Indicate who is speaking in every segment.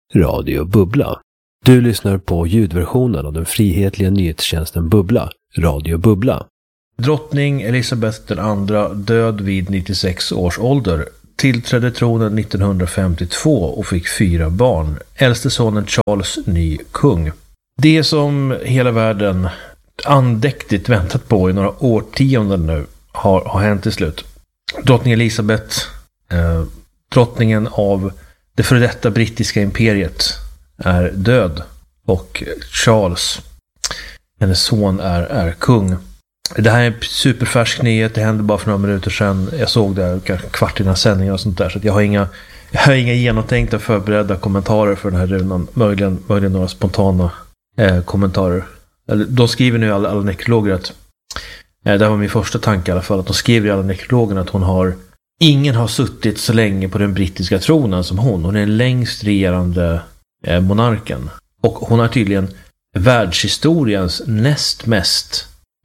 Speaker 1: Radio Bubbla. Du lyssnar på ljudversionen av den frihetliga nyhetstjänsten Bubbla, Radio Bubbla.
Speaker 2: Drottning Elisabeth II, död vid 96 års ålder, tillträdde tronen 1952 och fick 4 barn. Äldste sonen Charles, ny kung. Det som hela världen andäktigt väntat på i några årtionden nu har hänt till slut. Drottning Elisabeth, drottningen av det före detta brittiska imperiet, är död. Och Charles, hennes son, är kung. Det här är en superfärsk nyhet. Det hände bara för några minuter sedan. Jag såg det kanske kvart innan sändningen och sånt där. Så att jag har inga genomtänkta förberedda kommentarer för den här runan. Möjligen några spontana kommentarer. De skriver nu alla nekrologer att det var min första tanke i alla fall, att de skriver i alla nekrologerna att ingen har suttit så länge på den brittiska tronen som hon. Hon är den längst regerande monarken. Och hon är tydligen världshistoriens näst mest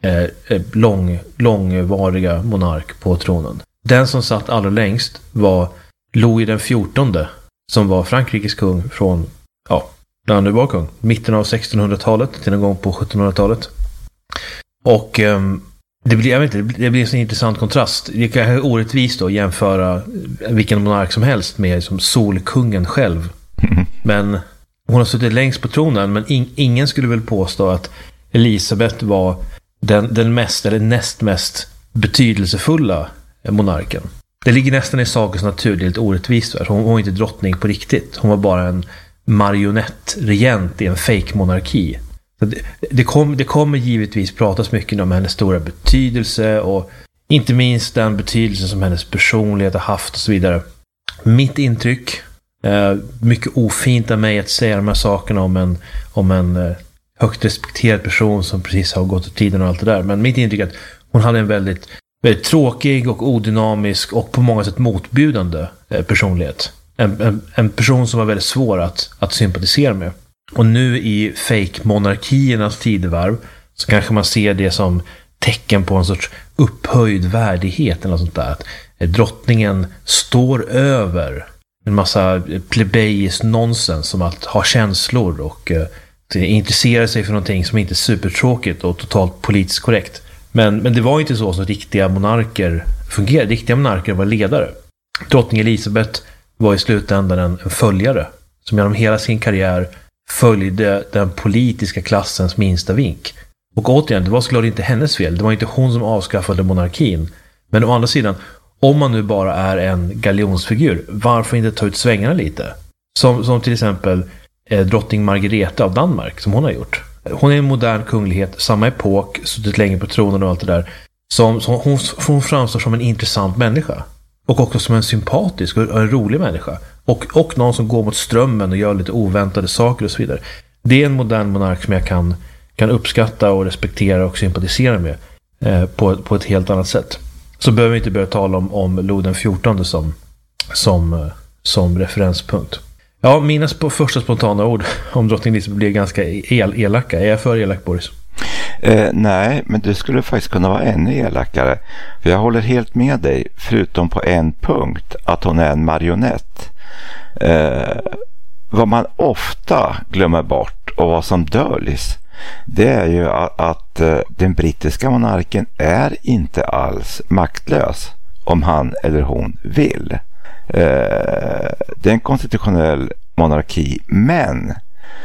Speaker 2: långvariga monark på tronen. Den som satt allra längst var Louis den 14, som var Frankrikes kung från, när han nu var kung, mitten av 1600-talet till en gång på 1700-talet. Och det blir en sån intressant kontrast. Det är orättvist att jämföra vilken monark som helst med som solkungen själv. Men hon har suttit längst på tronen, men ingen skulle väl påstå att Elisabeth var den mest eller näst mest betydelsefulla monarken. Det ligger nästan i sakens natur, det är lite orättvist. Hon var inte drottning på riktigt. Hon var bara en marionettregent i en fake-monarki. Det kommer givetvis pratas mycket om hennes stora betydelse och inte minst den betydelse som hennes personlighet har haft och så vidare. Mitt intryck, mycket ofint av mig att säga de här sakerna om en högt respekterad person som precis har gått åt tiden och allt det där. Men mitt intryck är att hon hade en väldigt, väldigt tråkig och odynamisk och på många sätt motbjudande personlighet. En person som var väldigt svår att sympatisera med. Och nu i fake-monarkiernas tidevarv så kanske man ser det som tecken på en sorts upphöjd värdighet eller något sånt där. Att drottningen står över en massa plebejis nonsens som att ha känslor och intressera sig för någonting som inte är supertråkigt och totalt politiskt korrekt. Men det var inte så som riktiga monarker fungerade. Riktiga monarker var ledare. Drottning Elisabeth var i slutändan en följare som genom hela sin karriär följde den politiska klassens minsta vink. Och återigen, det var såklart inte hennes fel. Det var inte hon som avskaffade monarkin. Men å andra sidan, om man nu bara är en galjonsfigur, varför inte ta ut svängarna lite? Som till exempel drottning Margareta av Danmark, som hon har gjort. Hon är en modern kunglighet, samma epok, suttit länge på tronen och allt det där. Hon framstår som en intressant människa. Och också som en sympatisk och en rolig människa. Och någon som går mot strömmen och gör lite oväntade saker och så vidare. Det är en modern monark som jag kan uppskatta och respektera och sympatisera med på ett helt annat sätt. Så behöver vi inte börja tala om Louis den 14 som referenspunkt. Ja, mina första spontana ord om drottning Elisabeth blir ganska elaka. Är jag för elak, Boris?
Speaker 3: Nej, men du skulle faktiskt kunna vara ännu elakare. För jag håller helt med dig, förutom på en punkt, att hon är en marionett. Vad man ofta glömmer bort och vad som döljs, det är ju att den brittiska monarken är inte alls maktlös om han eller hon vill. Det är en konstitutionell monarki, men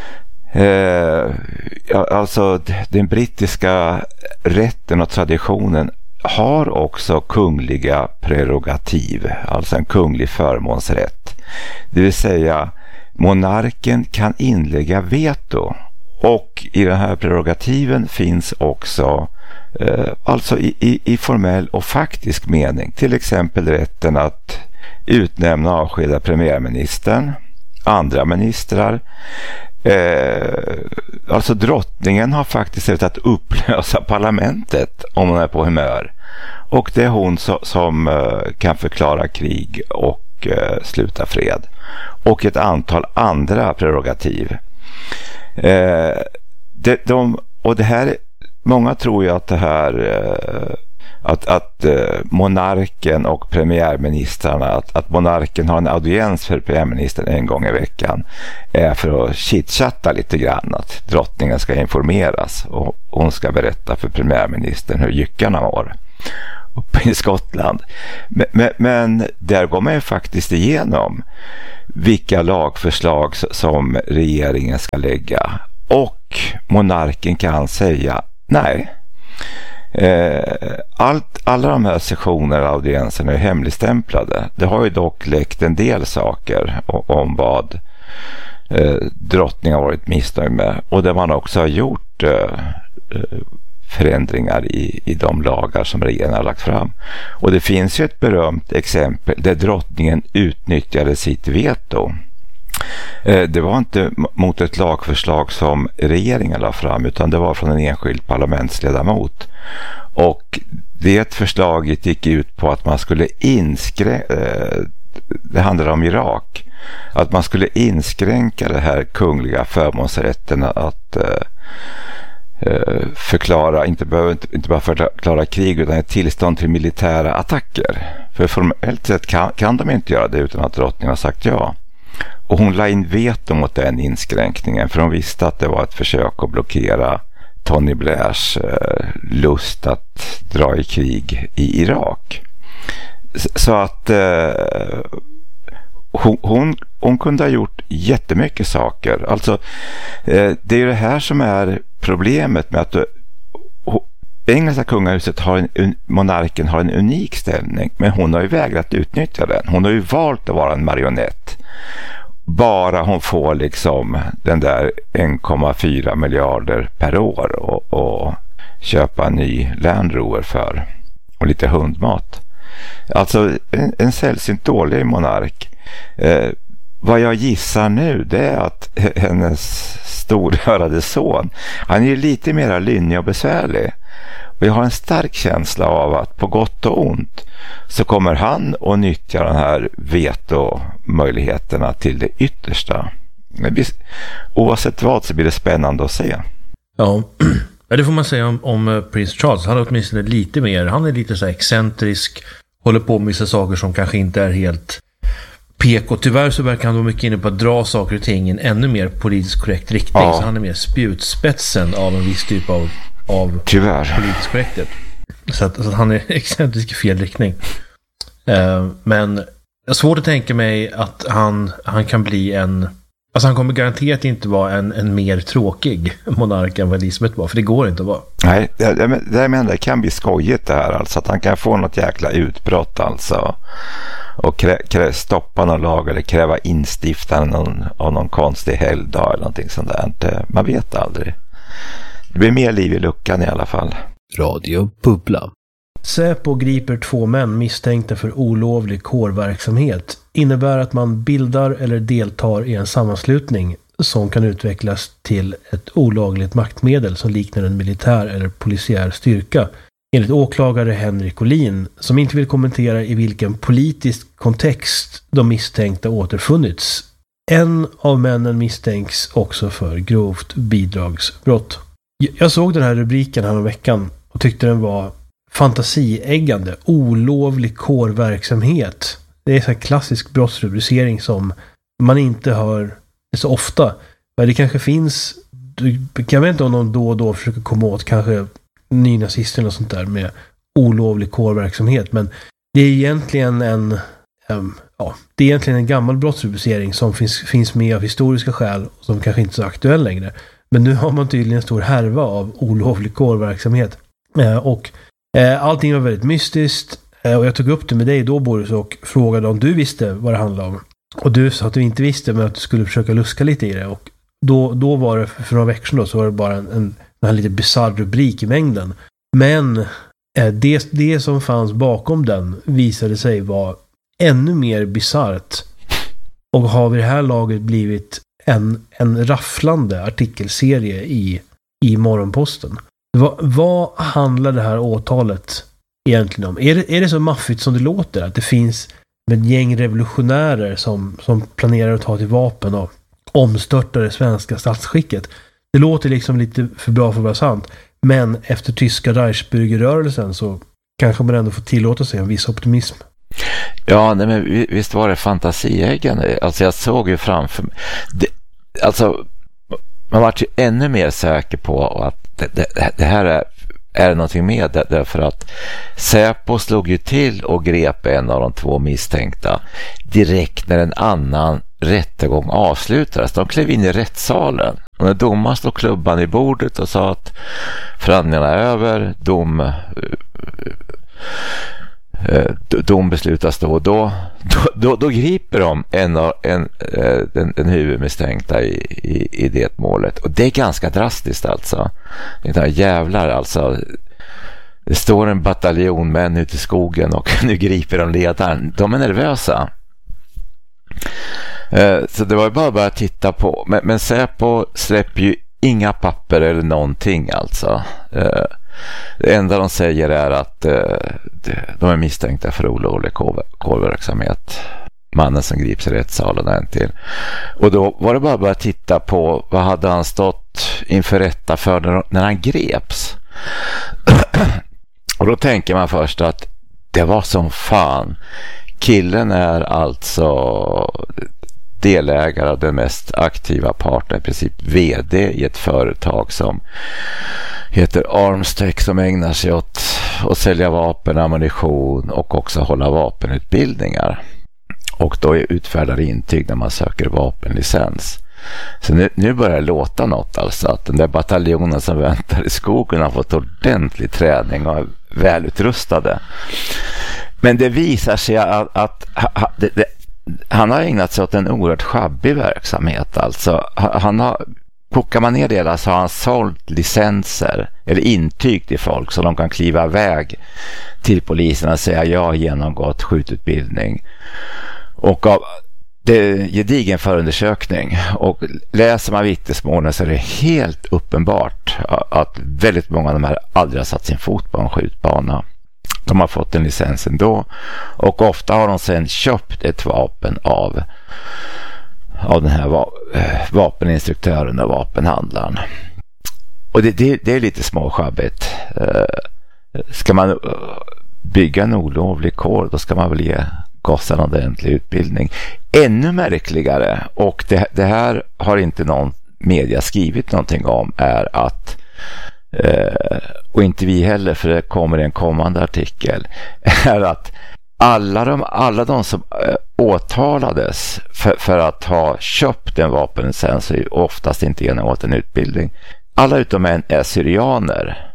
Speaker 3: alltså den brittiska rätten och traditionen har också kungliga prerogativ, alltså en kunglig förmånsrätt. Det vill säga, monarken kan inlägga veto, och i den här prerogativen finns också alltså i formell och faktisk mening till exempel rätten att utnämna och avskeda premiärministern, andra ministrar. Alltså drottningen har faktiskt rätt att upplösa parlamentet om hon är på humör, och det är hon som kan förklara krig och sluta fred, och ett antal andra prerogativ. Och det här, många tror ju att det här att monarken och premiärministrarna, att monarken har en audiens för premiärministern en gång i veckan är för att chitchatta lite grann, att drottningen ska informeras och hon ska berätta för premiärministern hur jyckarna var uppe i Skottland. Men där går man ju faktiskt igenom vilka lagförslag som regeringen ska lägga, och monarken kan säga nej. Alla de här sessionerna och audienserna är hemligstämplade. Det har ju dock läckt en del saker om vad drottningen har varit missnöjd med, och där man också har gjort förändringar i de lagar som regeringen har lagt fram. Och det finns ju ett berömt exempel där drottningen utnyttjade sitt veto. Det var inte mot ett lagförslag som regeringen la fram, utan det var från en enskild parlamentsledamot. Och det förslaget gick ut på att man skulle det handlar om Irak, att man skulle inskränka det här kungliga förmånsrätten att förklara, inte bara förklara krig, utan ett tillstånd till militära attacker. För formellt sett kan de inte göra det utan att drottningen har sagt ja. Och hon la in veto mot den inskränkningen, för hon visste att det var ett försök att blockera Tony Blairs lust att dra i krig i Irak. Så att hon kunde ha gjort jättemycket saker. Alltså, det är ju det här som är problemet med att engelska kungahuset monarken har en unik ställning, men hon har ju vägrat utnyttja den. Hon har ju valt att vara en marionett. Bara hon får liksom den där 1,4 miljarder per år och köpa en ny Land Rover för, och lite hundmat. Alltså en sällsynt dålig monark. Vad jag gissar nu, det är att hennes storhörade son, han är ju lite mer lynnig och besvärlig. Och jag har en stark känsla av att på gott och ont så kommer han att nyttja den här vetomöjligheterna till det yttersta. Oavsett vad så blir det spännande att se.
Speaker 2: Ja, det får man säga om Prins Charles. Han är åtminstone lite mer, han är lite så här excentrisk, håller på med vissa saker som kanske inte är helt PK. Tyvärr så verkar han vara mycket inne på att dra saker och ting i en ännu mer politiskt korrekt riktning. Ja. Så han är mer spjutspetsen av en viss typ av politisk korrekthet. Så att han är excentrisk i fel riktning. Men det är svårt att tänka mig att han kan bli alltså han kommer garanterat inte vara en mer tråkig monark än vad Elisabeth var, för det går inte att vara. Nej,
Speaker 3: det kan bli skojigt det här, alltså att han kan få något jäkla utbrott alltså, och stoppa någon lag eller kräva instiftan av någon konstig helgdag eller någonting sånt där. Man vet aldrig. Det blir mer liv i luckan i alla fall.
Speaker 1: Radio Bubbla.
Speaker 4: Säpo griper 2 män misstänkta för olovlig kårverksamhet. Innebär att man bildar eller deltar i en sammanslutning som kan utvecklas till ett olagligt maktmedel som liknar en militär eller polisiär styrka. Enligt åklagare Henrik Olin, som inte vill kommentera i vilken politisk kontext de misstänkta återfunnits. En av männen misstänks också för grovt bidragsbrott. Jag såg den här rubriken här om veckan och tyckte den var fantasieggande. Olovlig kårverksamhet. Det är en sån här klassisk brottsrubricering som man inte hör så ofta. Det kanske finns, jag vet inte om de då och då försöker komma åt kanske nynazister och sånt där med olovlig kårverksamhet, men det är egentligen en gammal brottsrubricering som finns med av historiska skäl och som kanske inte är så aktuell längre. Men nu har man tydligen en stor härva av olovlig kårverksamhet. Och allting var väldigt mystiskt. Och jag tog upp det med dig då, Boris, och frågade om du visste vad det handlade om. Och du sa att du inte visste, men att du skulle försöka luska lite i det. Och då var det, för några veckor sedan då, så var det bara en här lite bizarr rubrik i mängden. Men det som fanns bakom den visade sig vara ännu mer bizarrt. Och har vid det här laget blivit en rafflande artikelserie i Morgonposten. Vad handlar det här åtalet egentligen om? Är det så maffigt som det låter? Att det finns ett gäng revolutionärer som planerar att ta till vapen och omstörta det svenska statsskicket? Det låter liksom lite för bra för att vara sant. Men efter tyska Reichsbürgerrörelsen så kanske man ändå får tillåta sig en viss optimism.
Speaker 3: Ja, nej, men visst var det fantasieggande. Alltså jag såg ju framför mig. Alltså man var ju ännu mer säker på att det här är någonting med, därför att Säpo slog ju till och grep en av de 2 misstänkta direkt när en annan rättegång avslutades. De klev in i rättssalen och när domaren stod klubban i bordet och sa att förhandlingarna är över, dom beslutas då griper de en huvudmisstänkta i det målet, och det är ganska drastiskt alltså. Jävlar alltså, det står en bataljon män ute i skogen och nu griper de ledaren. De är nervösa. Så det var bara att titta på, men Säpo släpper ju inga papper eller någonting alltså. Det enda de säger är att de är misstänkta för olovlig kårverksamhet. Mannen som grips i rättssalen en till. Och då var det bara att titta på vad hade han stått inför rätta för när han greps. Och då tänker man först att det var som fan. Killen är alltså delägare av den mest aktiva parten, i princip vd i ett företag som heter Armstech, som ägnar sig åt att sälja vapen, ammunition och också hålla vapenutbildningar. Och då utfärdar intyg när man söker vapenlicens. Så nu börjar det låta något alltså, att den där bataljonen som väntar i skogen har fått ordentlig träning och är välutrustade. Men det visar sig att han har ägnat sig åt en oerhört schabbig verksamhet. Alltså, kokar man ner det så har han sålt licenser eller intyg till folk så de kan kliva iväg till polisen och säga jag har genomgått skjututbildning. Och det är gedigen förundersökning, och läser man vittnesmålen så är det helt uppenbart att väldigt många av de här aldrig har satt sin fot på en skjutbana. De har fått en licens ändå, och ofta har de sedan köpt ett vapen av den här vapeninstruktören och vapenhandlaren. Och det är lite småschabbigt. Ska man bygga en olovlig kår, då ska man väl ge gossarna en ordentlig utbildning. Ännu märkligare, och det här har inte någon media skrivit någonting om, är att och inte vi heller, för det kommer en kommande artikel, är att alla de som åtalades för att ha köpt en vapenlicens är oftast inte genomgått en utbildning. Alla utom en är syrianer.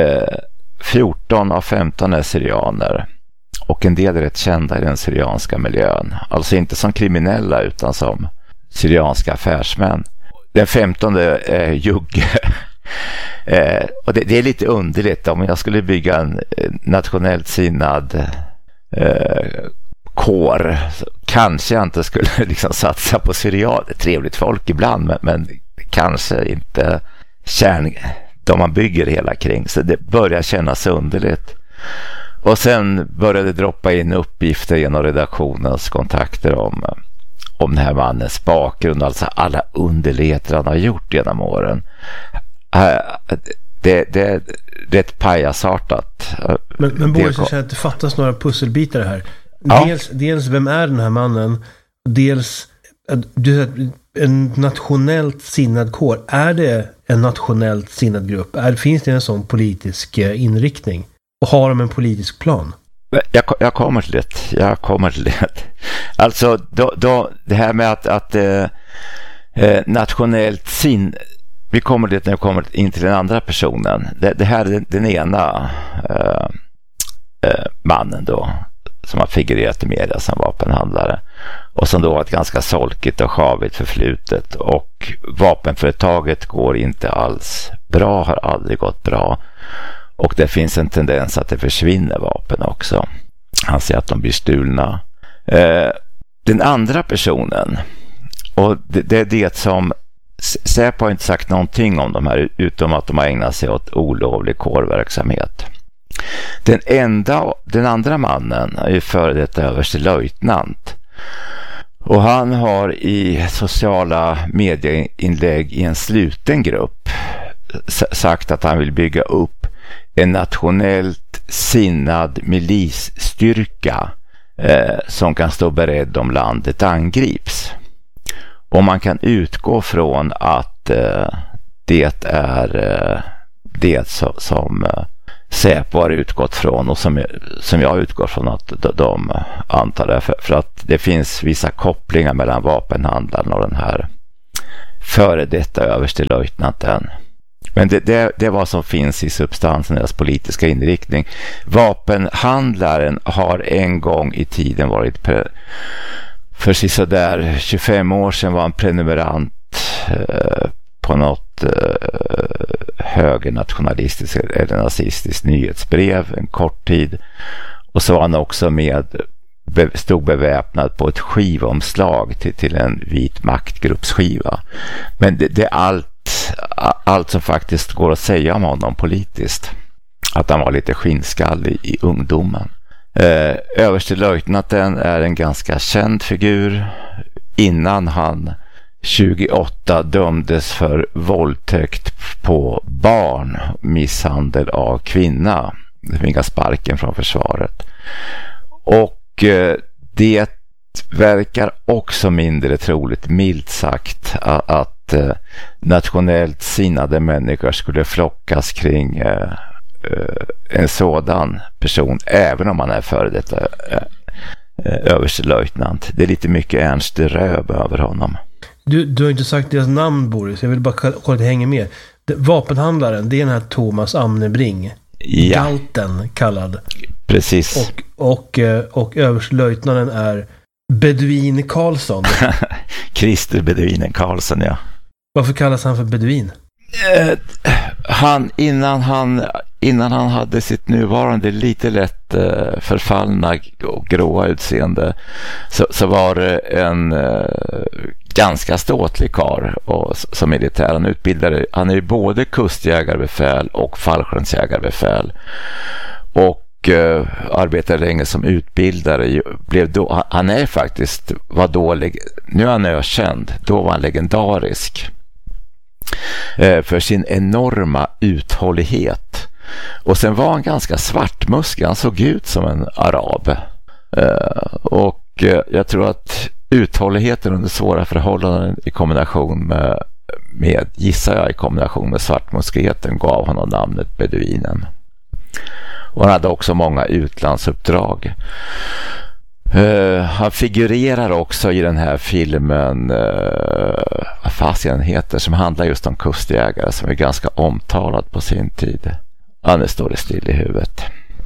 Speaker 3: 14 av 15 är syrianer, och en del är rätt kända i den syrianska miljön. Alltså inte som kriminella utan som syrianska affärsmän. Den 15:e är Jugge. Och det är lite underligt. Om jag skulle bygga en nationellt sinnad kår, kanske jag inte skulle liksom satsa på syrianer. Trevligt folk ibland, men kanske inte de man bygger hela kring. Så det börjar kännas underligt. Och sen började droppa in uppgifter genom redaktionens kontakter om den här mannens bakgrund, alltså alla underligheter han har gjort genom åren. Det är rätt pajasartat.
Speaker 4: Men Boris, jag känner att det fattas några pusselbitar här.
Speaker 3: Ja.
Speaker 4: Dels vem är den här mannen? Dels en nationellt sinnad kår. Är det en nationellt sinnad grupp? Finns det en sån politisk inriktning? Och har de en politisk plan?
Speaker 3: Jag kommer till det. Alltså det här med att nationellt vi kommer dit när vi kommer in till den andra personen. Det här är den ena mannen då, som har figurerat i media som vapenhandlare, och som då har ett ganska solkigt och skavigt förflutet, och vapenföretaget går inte alls bra, har aldrig gått bra, och det finns en tendens att det försvinner vapen också. Han säger att de blir stulna. Den andra personen, och det är det som Säpo har inte sagt någonting om de här, utom att de har ägnat sig åt olovlig kårverksamhet. Den andra mannen är ju före detta överstelöjtnant, och han har i sociala medieinlägg i en sluten grupp sagt att han vill bygga upp en nationellt sinnad milisstyrka som kan stå beredd om landet angrips. Och man kan utgå från att det är det som Säpo har utgått från och som jag utgår från att de antar det. För att det finns vissa kopplingar mellan vapenhandlaren och den här före detta överstelöjtnanten. Men det är vad som finns i substansen, deras politiska inriktning. Vapenhandlaren har en gång i tiden varit för sådär 25 år sedan var en prenumerant på något högernationalistiskt eller nazistiskt nyhetsbrev en kort tid. Och så var han också stod beväpnad på ett skivomslag till en vit maktgruppsskiva. Men det är allt som faktiskt går att säga om honom politiskt. Att han var lite skinnskallig i ungdomen. Överstelöjtnanten är en ganska känd figur. Innan han 28 dömdes för våldtäkt på barn, misshandel av kvinna. Det fick sparken från försvaret. Och det verkar också mindre troligt, milt sagt, att nationellt sinnade människor skulle flockas kring en sådan person, även om man är före detta överstelöjtnant. Det är lite mycket Ernst Röb över honom.
Speaker 4: Du har inte sagt deras namn, Boris. Jag vill bara kolla att det hänger med. Vapenhandlaren, det är den här Thomas Amnebring.
Speaker 3: Ja.
Speaker 4: Galten kallad.
Speaker 3: Precis.
Speaker 4: Och överstelöjtnanten är Beduin Karlsson.
Speaker 3: Christer Beduinen Karlsson, ja.
Speaker 4: Varför kallas han för Beduin?
Speaker 3: Innan han hade sitt nuvarande lite lätt förfallna och gråa utseende så var det en ganska ståtlig karl och som militär. Han är ju både kustjägarbefäl och fallskärmsjägarbefäl och arbetade länge som utbildare. Han är faktiskt nu är han ökänd, då var han legendarisk för sin enorma uthållighet. Och sen var han ganska svartmuskig. Han såg ut som en arab. Och jag tror att uthålligheten under svåra förhållanden i kombination med svartmuskigheten gav honom namnet Beduinen. Och han hade också många utlandsuppdrag. Han figurerar också i den här filmen vad fasiken heter, som handlar just om kustjägare, som är ganska omtalad på sin tid. Han står det still i huvudet.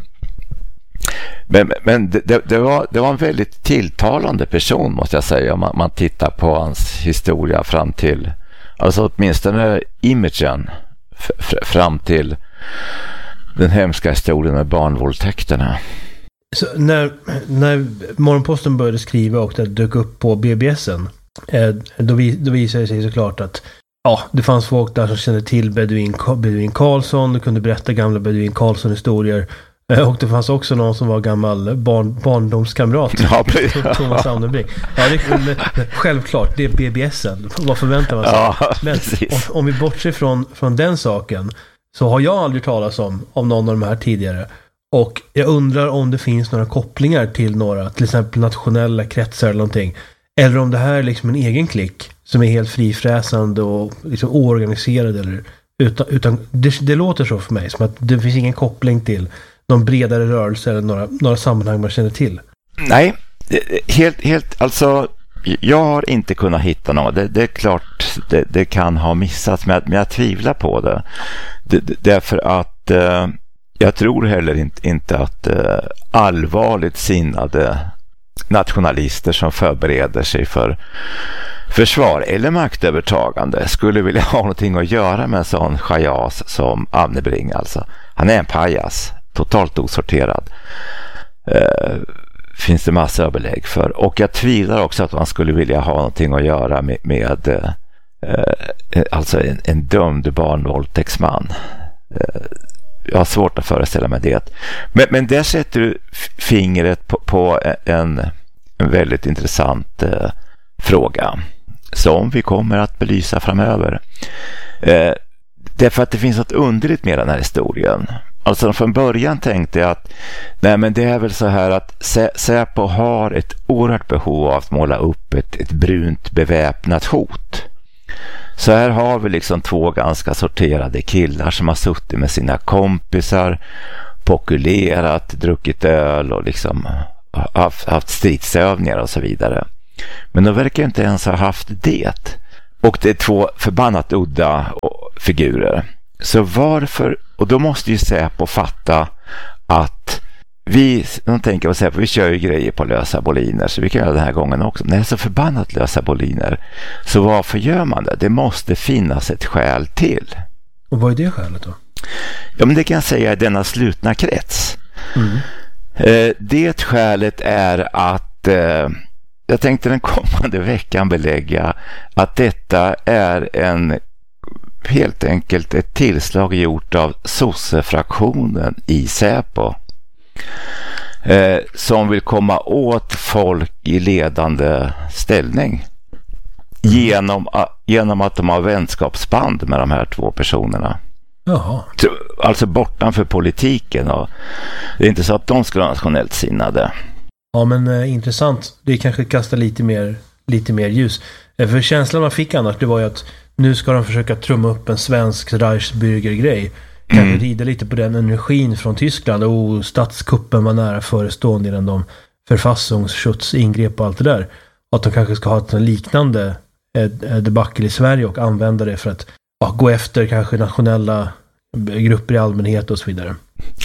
Speaker 3: Men det var en väldigt tilltalande person, måste jag säga, om man tittar på hans historia fram till, alltså åtminstone imagen fram till den hemska historien med barnvåldtäkterna.
Speaker 4: Så när Morgonposten började skriva och det dök upp på BBSen, då visade det sig såklart att det fanns folk där som kände till Beduin Karlsson och kunde berätta gamla Beduin Karlsson-historier. Och det fanns också någon som var gammal barndomskamrat. Thomas Amnebring. Självklart, det är BBSen. Vad förväntar man sig? Men om vi bortser från den saken, så har jag aldrig talat om någon av de här tidigare. Och jag undrar om det finns några kopplingar till några, till exempel nationella kretsar eller någonting. Eller om det här är liksom en egen klick som är helt frifräsande och liksom oorganiserad. Eller, utan det låter så för mig, som att det finns ingen koppling till någon bredare rörelse eller några sammanhang man känner till. Nej,
Speaker 3: helt alltså, jag har inte kunnat hitta något. Det är klart, det kan ha missats, men jag tvivlar på det. Därför att jag tror heller inte att allvarligt sinnade nationalister som förbereder sig för försvar eller maktövertagande skulle vilja ha någonting att göra med en sån chajas som Amnebring. Alltså. Han är en pajas, totalt osorterad. Finns det massa belägg för. Och jag tvivlar också att man skulle vilja ha någonting att göra med alltså en dömd barnvåldtäktsman. Jag har svårt att föreställa mig det. Men där sätter du fingret på en väldigt intressant fråga som vi kommer att belysa framöver. Därför att det finns något underligt med den här historien. Alltså från början tänkte jag att nej, men det är väl så här att Säpo har ett oerhört behov av att måla upp ett brunt beväpnat hot. Så här har vi liksom 2 ganska sorterade killar som har suttit med sina kompisar, pokulerat, druckit öl och liksom haft stridsövningar och så vidare. Men de verkar inte ens ha haft det. Och det är 2 förbannat udda figurer. Så varför, och då måste ju Säpo fatta att de tänker på Säpo, vi kör ju grejer på lösa boliner så vi kan göra den här gången också. Nej, så förbannat lösa boliner. Så varför gör man det? Det måste finnas ett skäl till.
Speaker 4: Och vad är det skälet då?
Speaker 3: Ja, men det kan jag säga i denna slutna krets. Det skälet är att jag tänkte den kommande veckan belägga att detta är helt enkelt ett tillslag gjort av sossefraktionen i Säpo som vill komma åt folk i ledande ställning genom att de har vänskapsband med de här 2 personerna.
Speaker 4: Jaha.
Speaker 3: Alltså bortanför politiken, och det är inte så att de skulle vara nationellt sinnade.
Speaker 4: Ja, men intressant. Det kanske kastar lite mer ljus. För känslan man fick annars, det var ju att nu ska de försöka trumma upp en svensk Reichsbürger-grej. Kanske rida lite på den energin från Tyskland. Och statskuppen var nära förestående innan de förfassungsschutz ingrep och allt det där. Och att de kanske ska ha ett liknande debacle i Sverige och använda det för att gå efter kanske nationella grupper i allmänhet och så vidare.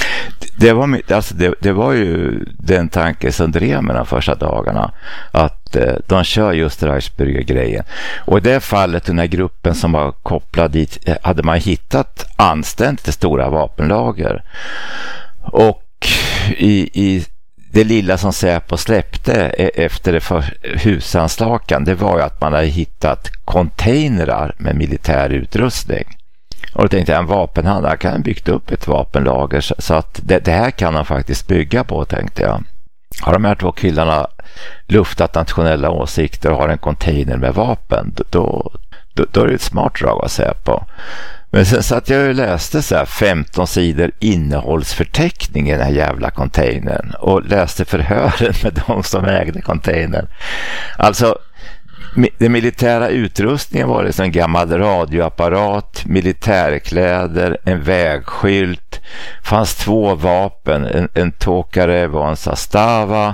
Speaker 3: Det var ju den tanke som drev med de första dagarna, att de kör just Reichsbürger-grejen. Och i det fallet, den här gruppen som var kopplad dit, hade man hittat anständigt stora vapenlager. Och i det lilla som Säpo släppte efter det husanslakan, det var ju att man hade hittat containrar med militär utrustning. Och då tänkte jag, en vapenhandlare kan ha byggt upp ett vapenlager, så att det här kan han faktiskt bygga på, tänkte jag. Har de här 2 killarna luftat nationella åsikter och har en container med vapen, då är det ett smart drag att säga på. Men sen satt jag och läste så här 15 sidor innehållsförteckning i den här jävla containern och läste förhören med de som ägde containern. Alltså, den militära utrustningen var det som en gammal radioapparat, militärkläder, en vägskylt, fanns 2 vapen, en Tokarev och en Zastava,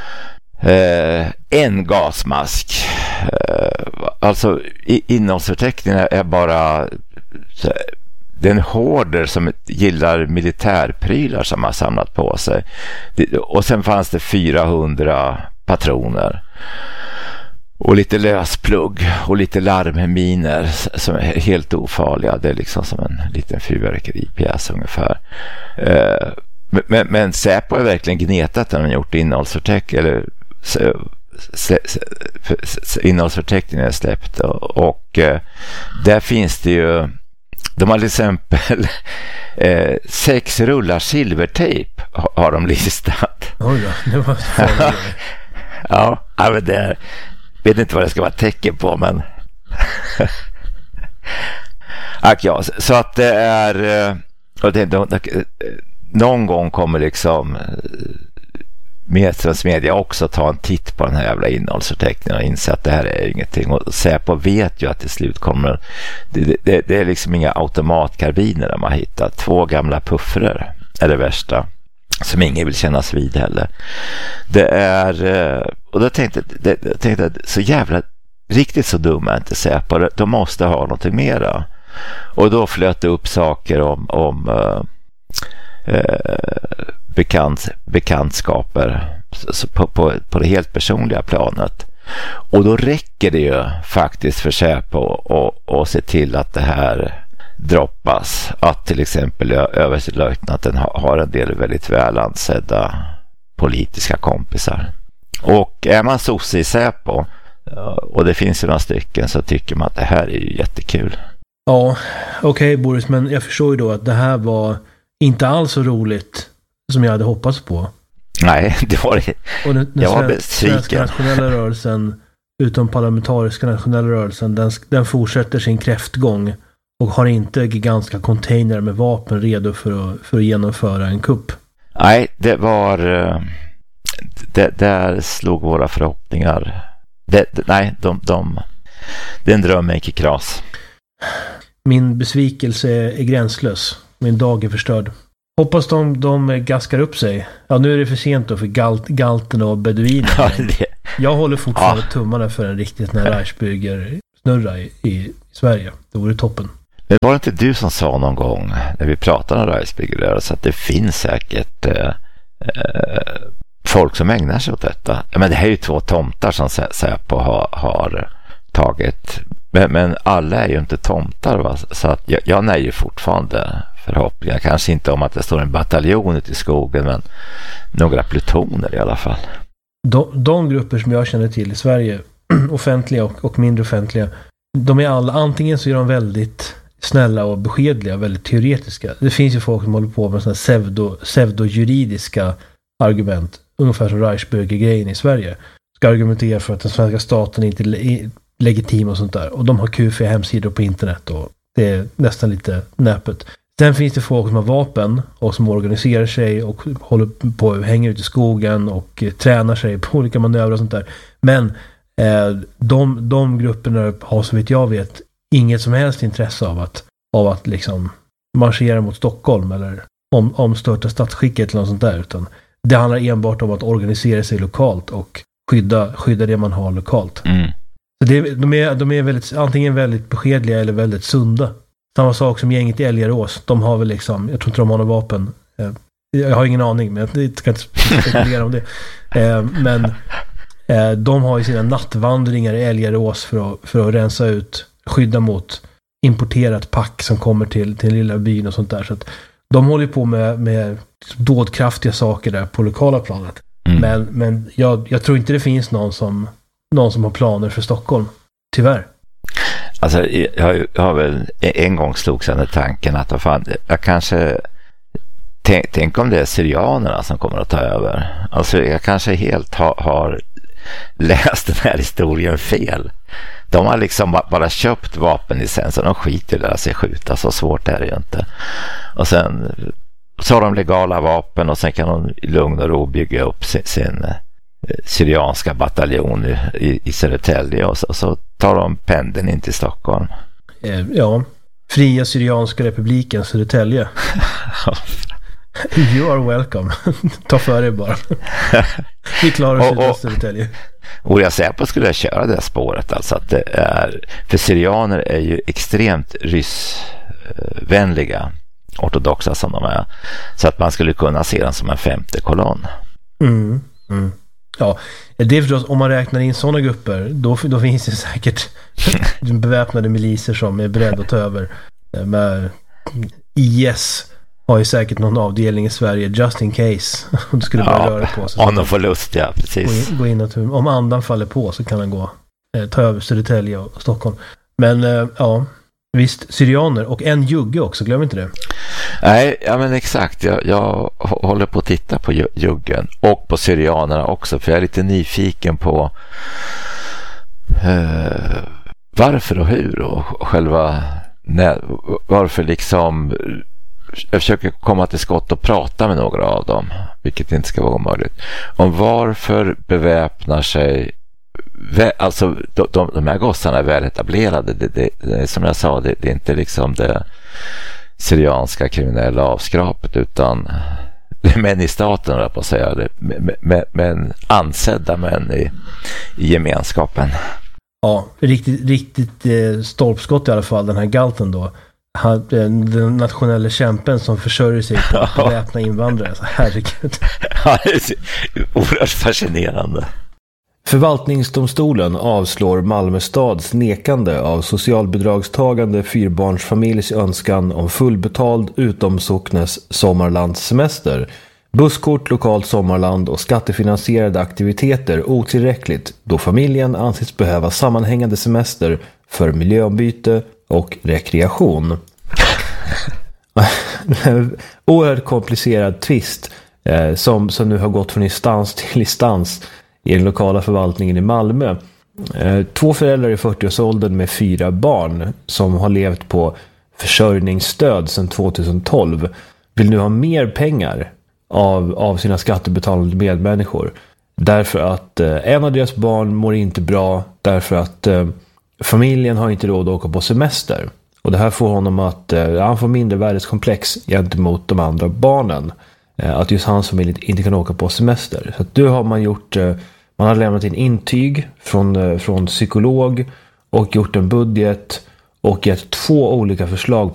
Speaker 3: en gasmask. Alltså innehållsförteckningen är bara den hoarder som gillar militärprylar som har samlat på sig. Och sen fanns det 400 patroner. Och lite lösplugg och lite larmminer som är helt ofarliga. Det är liksom som en liten fyrverkeripjäs ungefär. Men Säpo är verkligen gnetat när de gjort innehållsförteckning. Innehållsförteckningen är släppt. Och där finns det ju... De har till exempel 6 rullar silvertejp har de listat.
Speaker 4: Oj då, det var
Speaker 3: ja, men det är... Vet inte vad det ska vara tecken på, men ja, så att det är någon gång kommer liksom media också ta en titt på den här jävla innehållsförteckningen och inse att det här är ingenting, och Säpo vet ju att till slut kommer det är liksom inga automatkarbiner de har hittat. 2 gamla puffrar är det värsta, som ingen vill kännas vid heller. Det är, och då tänkte jag så jävla riktigt så dum är inte Säpo, de måste ha någonting mera. Och då flöt det upp saker om bekantskaper på det helt personliga planet. Och då räcker det ju faktiskt för Säpo att se till att det här droppas, att till exempel överstelöjtnanten har en del väldigt väl ansedda politiska kompisar. Och är man sosse i Säpo, och det finns ju några stycken, så tycker man att det här är ju jättekul.
Speaker 4: Ja, okej, Boris, men jag förstår ju då att det här var inte alls så roligt som jag hade hoppats på.
Speaker 3: Nej, det var det.
Speaker 4: Och jag var besviken. Svenska nationella rörelsen, utom parlamentariska nationella rörelsen, den fortsätter sin kräftgång och har inte gigantiska container med vapen redo för att genomföra en kupp.
Speaker 3: Nej, det var... där slog våra förhoppningar. Den drömmen gick i kras.
Speaker 4: Min besvikelse är gränslös. Min dag är förstörd. Hoppas de gaskar upp sig. Ja, nu är det för sent då för galten och beduiner.
Speaker 3: Ja,
Speaker 4: jag håller fortfarande tummarna för en riktigt Reichsbürger-snurra i Sverige. Det vore toppen.
Speaker 3: Men var det inte du som sa någon gång när vi pratade om Reichsbürger-rörelsen att det finns säkert folk som ägnar sig åt detta? Ja, men det här är ju 2 tomtar som Säpo har tagit. Men alla är ju inte tomtar, va? Så att jag nöjer fortfarande förhoppningar. Kanske inte om att det står en bataljon ute i skogen, men några plutoner i alla fall.
Speaker 4: De grupper som jag känner till i Sverige, offentliga och mindre offentliga, de är alla, antingen så är de väldigt snälla och beskedliga, väldigt teoretiska. Det finns ju folk som håller på med sådana pseudo-juridiska argument, ungefär som Reichsbürger-grejen i Sverige. Ska argumentera för att den svenska staten inte är legitim och sånt där. Och de har kufiga hemsidor på internet och det är nästan lite näpet. Sen finns det folk som har vapen och som organiserar sig och håller på, hänger ute i skogen och tränar sig på olika manövrar och sånt där. Men de grupperna har, så vitt jag vet, inget som helst intresse av att liksom marschera mot Stockholm eller omstörta statsskicket eller något sånt där, utan det handlar enbart om att organisera sig lokalt och skydda det man har lokalt. Så de är väldigt, antingen väldigt beskedliga eller väldigt sunda. Samma sak som gänget i Älgarås. De har väl liksom, jag tror inte de har några vapen. Jag har ingen aning, men jag ska inte spekulera om det. Men de har ju sina nattvandringar i Älgarås för att rensa ut, skydda mot importerat pack som kommer till lilla byn och sånt där. Så att de håller på med dådkraftiga saker där på lokala planet. Men jag tror inte det finns någon som har planer för Stockholm. Tyvärr.
Speaker 3: Alltså, jag har väl en gång slog sedan tanken att jag kanske tänk om det är syrianerna som kommer att ta över. Alltså, jag kanske helt har läst den här historien fel. De har liksom bara köpt vapenlicens och de skiter i att sig skjuta, så svårt är det ju inte. Och sen så har de legala vapen och sen kan de i lugn och ro bygga upp sin syrianska bataljon i Södertälje och så tar de pendeln in till Stockholm.
Speaker 4: Ja, Fria Syrianska republiken Södertälje. You are welcome. Ta för dig bara. Vi klarar oss i Södertälje.
Speaker 3: Och jag säger på skulle jag köra det spåret, alltså att det är, för syrianer är ju extremt ryssvänliga, ortodoxa som de är, så att man skulle kunna se den som en 5:e kolonn.
Speaker 4: Ja, det är förstås, om man räknar in sådana grupper, då finns det säkert beväpnade miliser som är beredda att ta över. Men IS har ju säkert någon avdelning i Sverige just in case om det skulle börja röra på sig.
Speaker 3: Om de får lust, ja, precis.
Speaker 4: Gå in om andan faller på så kan den gå ta över Södertälje och Stockholm. Men ja, visst, syrianer och en jugge också, glöm inte det.
Speaker 3: Nej, ja men exakt. Jag håller på att titta på juggen och på syrianerna också, för jag är lite nyfiken på varför och hur och själva varför liksom. Jag försöker komma till skott och prata med några av dem, vilket inte ska vara omöjligt, om varför beväpnar sig alltså de här gossarna är väl etablerade. Det, som jag sa, det är inte liksom det syrianska kriminella avskrapet, utan det är män i staten, jag på att säga det, men ansedda män i gemenskapen. Ja,
Speaker 4: riktigt stolpskott i alla fall, den här galten då. Den nationella kämpen som försörjer sig på att beväpna invandrare. Så herregud.
Speaker 3: Ja, det är oerhört fascinerande.
Speaker 1: Förvaltningsdomstolen avslår Malmö stads nekande av socialbidragstagande fyrbarnsfamiljs önskan om fullbetald utomsocknes sommarlandssemester. Busskort, lokalt sommarland och skattefinansierade aktiviteter otillräckligt då familjen anses behöva sammanhängande semester för miljöombyte och rekreation. Oerhört komplicerad tvist som nu har gått från instans till instans i den lokala förvaltningen i Malmö. 2 föräldrar i 40-årsåldern med 4 barn som har levt på försörjningsstöd sedan 2012 vill nu ha mer pengar av sina skattebetalande medmänniskor. Därför att en av deras barn mår inte bra, därför att familjen har inte råd att åka på semester. Och det här får honom att han får mindre värdeskomplex gentemot de andra barnen. Att just hans familj inte kan åka på semester. Så att nu har man gjort, man har lämnat in intyg från psykolog och gjort en budget och gett 2 olika förslag